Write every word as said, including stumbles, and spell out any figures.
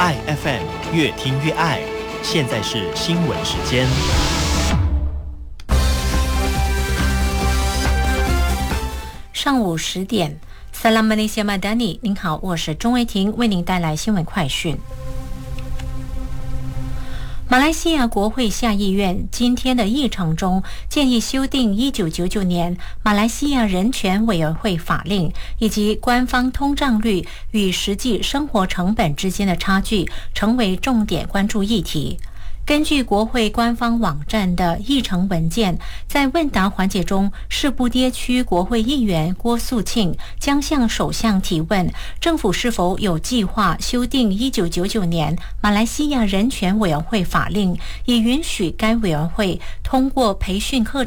爱 F M 越听越爱。现在是新闻时间。 上午十点，萨拉马尼西亚马达尼，您好，我是钟维婷，为您带来新闻快讯。马来西亚国会下议院今天的议程中建议修订一九九九年马来西亚人权委员会法令，以及官方通胀率与实际生活成本之间的差距成为重点关注议题。根据国会官方网站的议程文件，在问答环节中，士布爹区国会议员郭素庆将向首相提问，政府是否有计划修订一九九九年马来西亚人权委员会法令，以允许该委员会通过培训课